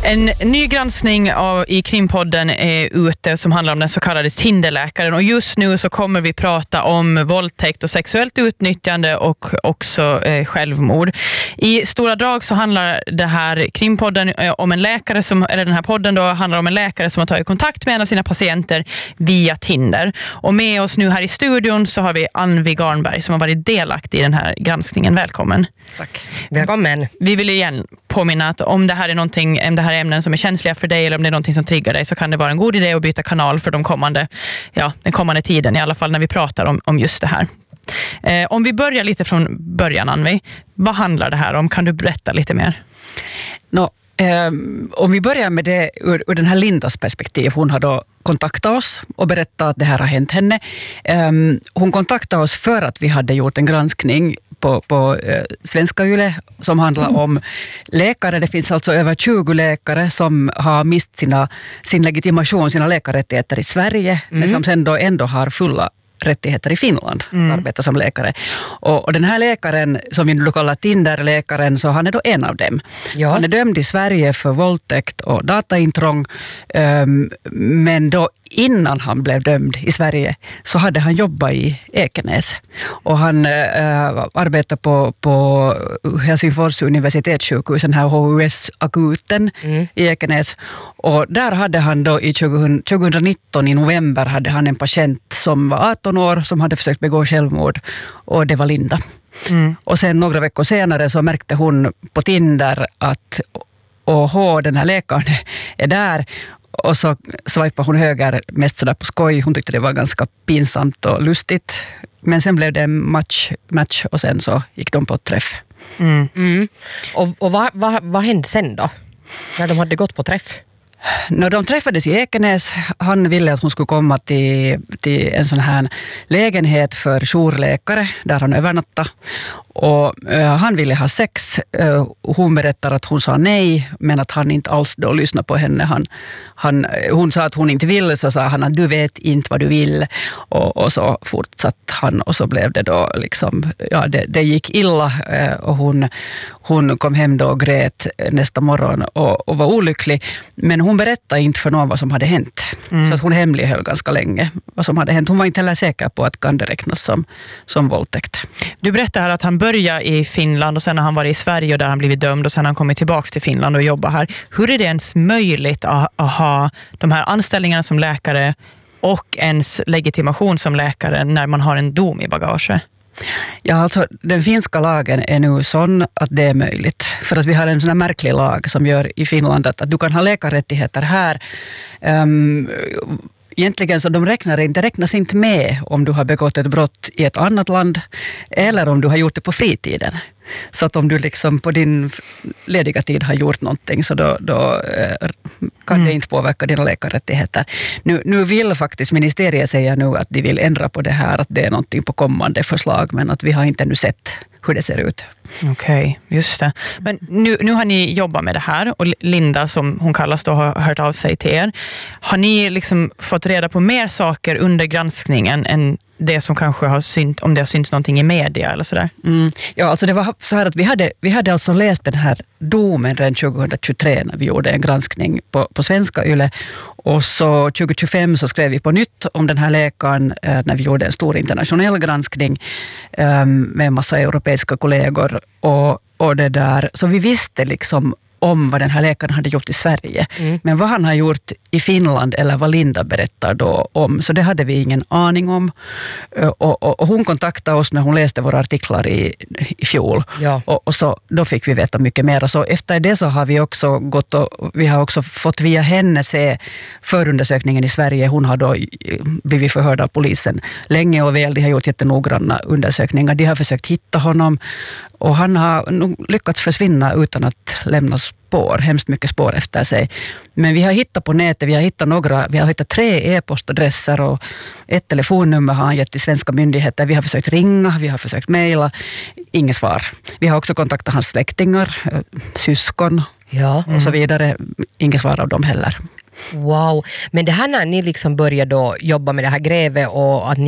En ny granskning i Krimpodden är ute som handlar om den så kallade Tinderläkaren, och just nu så kommer vi prata om våldtäkt och sexuellt utnyttjande och också självmord. I stora drag så handlar det här Krimpodden om en läkare den här podden då handlar om en läkare som har tagit kontakt med en av sina patienter via Tinder. Och med oss nu här i studion så har vi Anvi Garnberg som har varit delaktig i den här granskningen. Välkommen. Tack. Välkommen. Vi vill igen påminna att om det här är någonting, om det här är ämnen som är känsliga för dig eller om det är någonting som triggar dig, så kan det vara en god idé att byta kanal för den kommande tiden, i alla fall när vi pratar om just det här. Om vi börjar lite från början, Anvi, vad handlar det här om? Kan du berätta lite mer? Om vi börjar med det ur den här Lindas perspektiv. Hon har då kontaktat oss och berättat att det här har hänt henne. Hon kontaktade oss för att vi hade gjort en granskning på Svenska Yle som handlar om läkare. Det finns alltså över 20 läkare som har mist sin legitimation, sina läkarrättigheter i Sverige, men som sen då ändå har fulla rättigheter i Finland, arbetar som läkare. Och den här läkaren, som vi nu kallar Tinder-läkaren, så han är då en av dem. Ja. Han är dömd i Sverige för våldtäkt och dataintrång, men då innan han blev dömd i Sverige så hade han jobbat i Ekenäs. Och han arbetar på Helsingfors universitetssjukhus, den här HUS-akuten i Ekenäs. Och där hade han då i 2019 i november hade han en patient som var 18 år som hade försökt begå självmord, och det var Linda. Och sen några veckor senare så märkte hon på Tinder att den här läkaren är där. Och så swipade hon höger mest sådär på skoj. Hon tyckte det var ganska pinsamt och lustigt. Men sen blev det en match och sen så gick de på träff. Och vad hände sen då? När de hade gått på träff? När de träffades i Ekenäs, han ville att hon skulle komma till en sån här lägenhet för jourläkare där han övernattade. Och han ville ha sex. Hon berättar att hon sa nej, men att han inte alls då lyssnade på henne. Hon sa att hon inte ville, så sa han att du vet inte vad du vill. Och så fortsatte han, och så blev det då liksom, det gick illa, och hon kom hem då och grät nästa morgon och var olycklig. Men hon berättade inte för någon vad som hade hänt. Så att hon hemlighöll ganska länge vad som hade hänt. Hon var inte heller säker på att kan det räknas som våldtäkt. Du berättar här att han började i Finland och sen har han varit i Sverige och där han blivit dömd, och sen har han kommit tillbaka till Finland och jobbar här. Hur är det ens möjligt att ha de här anställningarna som läkare och ens legitimation som läkare när man har en dom i bagage? Ja, alltså den finska lagen är nu sån att det är möjligt. För att vi har en sån här märklig lag som gör i Finland att du kan ha läkarrättigheter här. Egentligen så räknas inte med om du har begått ett brott i ett annat land eller om du har gjort det på fritiden. Så att om du liksom på din lediga tid har gjort någonting, så då kan det inte påverka dina läkarrättigheter. Nu vill faktiskt ministeriet säga nu att de vill ändra på det här, att det är någonting på kommande förslag, men att vi har inte ännu sett hur det ser ut. Okej, just det. Men nu har ni jobbat med det här, och Linda, som hon kallas då, har hört av sig till er. Har ni liksom fått reda på mer saker under granskningen än det som kanske har synt, om det har synts någonting i media eller sådär? Ja, alltså det var så här att vi hade alltså läst den här domen redan 2023 när vi gjorde en granskning på Svenska Yle, och så 2025 så skrev vi på nytt om den här läkaren när vi gjorde en stor internationell granskning med en massa europeiska kollegor, och det där, så vi visste liksom om vad den här läkaren hade gjort i Sverige. Men vad han har gjort i Finland eller vad Linda berättar då om, så det hade vi ingen aning om. Och hon kontaktade oss när hon läste våra artiklar i fjol. Ja. Och så då fick vi veta mycket mer. Så efter det så har vi också gått och vi har också fått via henne se förundersökningen i Sverige. Hon har då blivit förhörd av polisen länge och väl. De har gjort jättenoggranna undersökningar. De har försökt hitta honom, och han har nog lyckats försvinna utan att lämna spår, hemskt mycket spår efter sig. Men vi har hittat på nätet, vi har hittat 3 e-postadresser och ett telefonnummer har han gett till svenska myndigheter. Vi har försökt ringa, vi har försökt mejla, inget svar. Vi har också kontaktat hans släktingar, syskon och så vidare. Inget svar av dem heller. Wow, men det här när ni liksom började då jobba med det här grävet och att ni